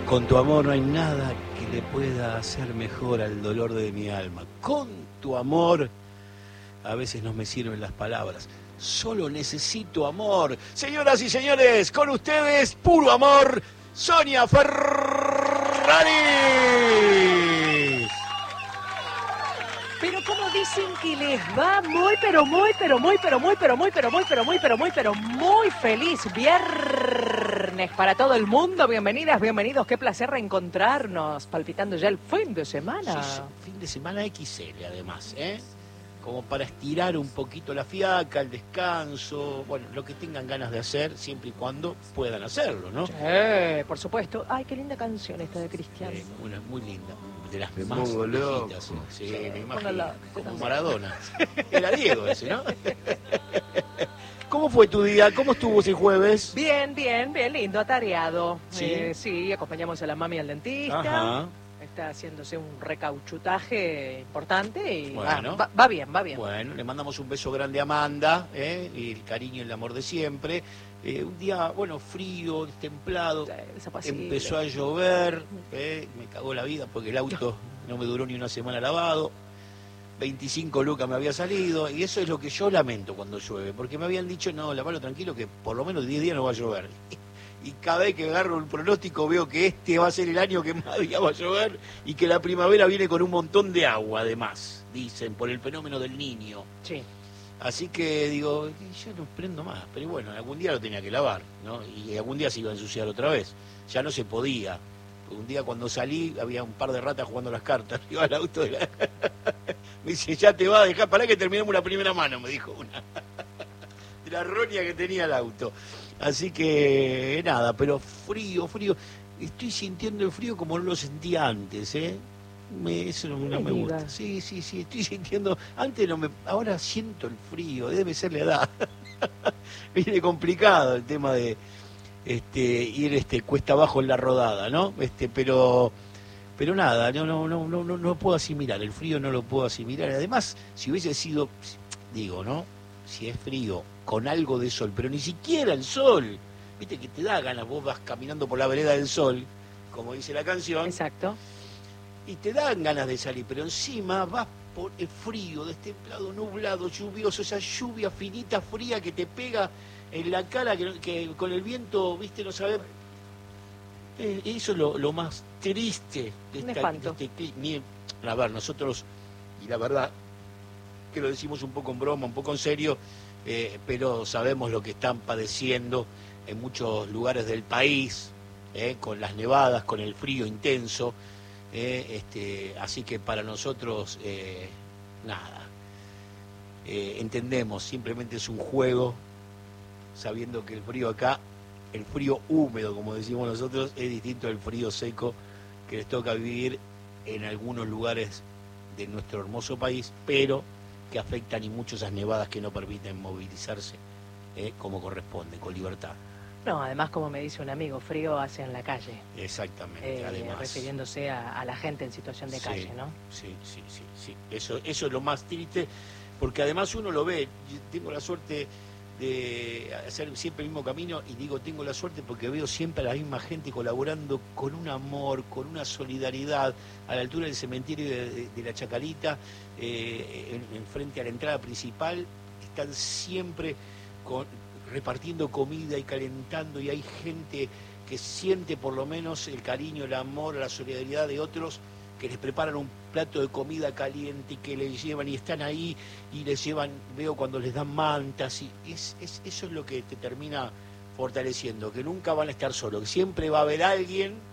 Con tu amor no hay nada que le pueda hacer mejor al dolor de mi alma. Con tu amor a veces no me sirven las palabras. Solo necesito amor. Señoras y señores, con ustedes, puro amor, Sonia Ferrari. Pero como dicen que les va muy feliz viernes para todo el mundo. Bienvenidas, bienvenidos. Qué placer reencontrarnos, palpitando ya el fin de semana. Sí, fin de semana XL además, como para estirar un poquito la fiaca, el descanso, bueno, lo que tengan ganas de hacer, siempre y cuando puedan hacerlo, ¿no? Sí, por supuesto. Ay, qué linda canción esta de Cristian. Una muy linda, de las más Mongolo. viejitas, sí, me imagino, póngala, como Maradona. Era Diego ese, ¿no? ¿Cómo fue tu día? ¿Cómo estuvo ese jueves? Bien, lindo, atareado. ¿Sí? Sí, acompañamos a la mami al dentista. Ajá. Está haciéndose un recauchutaje importante y Bueno. va bien. Bueno, le mandamos un beso grande a Amanda, y el cariño y el amor de siempre. Un día, bueno, frío, templado, Desapacible. empezó a llover, me cagó la vida porque el auto no me duró ni una semana lavado, 25 lucas me había salido, y eso es lo que yo lamento cuando llueve, porque me habían dicho, no, lavalo tranquilo, que por lo menos 10 días no va a llover. Y cada vez que agarro el pronóstico veo que este va a ser el año que más días va a llover y que la primavera viene con un montón de agua además, dicen, por el fenómeno del Niño. Sí. Así que digo, ya no prendo más, pero bueno, algún día lo tenía que lavar, ¿no? Y algún día se iba a ensuciar otra vez, ya no se podía. Un día cuando salí había un par de ratas jugando las cartas arriba del auto. Me dice, ya te va a dejar, pará que terminamos la primera mano, me dijo una. De la roña que tenía el auto. Así que nada, pero frío. Estoy sintiendo el frío como no lo sentía antes, eso no me gusta. Sí, estoy sintiendo, antes no me, ahora siento el frío, debe ser la edad. Viene complicado el tema de ir cuesta abajo en la rodada, ¿no? Pero nada, no puedo asimilar, el frío no lo puedo asimilar. Además, si hubiese sido, digo, ¿no? Si es frío, con algo de sol, pero ni siquiera el sol. Viste que te da ganas, vos vas caminando por la vereda del sol, como dice la canción. Exacto. Y te dan ganas de salir, pero encima vas por el frío, destemplado, nublado, lluvioso, esa lluvia finita, fría que te pega en la cara, que con el viento, viste, no sabes. Eso es lo más triste de espanto. A ver, nosotros, y la verdad, que lo decimos un poco en broma, un poco en serio, pero sabemos lo que están padeciendo en muchos lugares del país, con las nevadas, con el frío intenso. Así que para nosotros nada, entendemos, simplemente es un juego, sabiendo que el frío acá, el frío húmedo como decimos nosotros, es distinto al frío seco que les toca vivir en algunos lugares de nuestro hermoso país, pero que afectan y mucho esas nevadas que no permiten movilizarse como corresponde, con libertad. No, además, como me dice un amigo, frío hace en la calle. Exactamente, además. Refiriéndose a la gente en situación de calle, ¿no? Sí. Eso es lo más triste, porque además uno lo ve. Yo tengo la suerte de hacer siempre el mismo camino, y digo tengo la suerte porque veo siempre a la misma gente colaborando con un amor, con una solidaridad, a la altura del cementerio de la Chacarita, en frente a la entrada principal, están siempre repartiendo comida y calentando, y hay gente que siente por lo menos el cariño, el amor, la solidaridad de otros, que les preparan un plato de comida caliente y que les llevan y están ahí y les llevan, veo cuando les dan mantas, y eso es lo que te termina fortaleciendo, que nunca van a estar solos, que siempre va a haber alguien